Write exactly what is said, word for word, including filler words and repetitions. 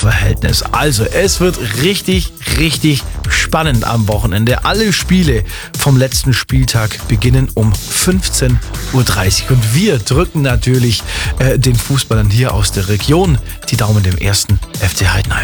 Torverhältnis. Also es wird richtig, richtig spannend am Wochenende. Alle Spiele vom letzten Spieltag beginnen um fünfzehn Uhr dreißig und wir drücken natürlich äh, den Fußballern hier aus der Region die Daumen dem ersten F C Heidenheim.